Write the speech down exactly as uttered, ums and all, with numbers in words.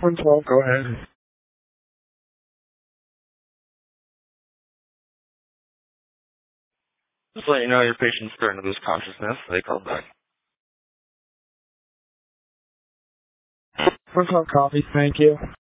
one twelve, go ahead. Just let you know your patient's starting to lose consciousness. They called back. one twelve copy, thank you.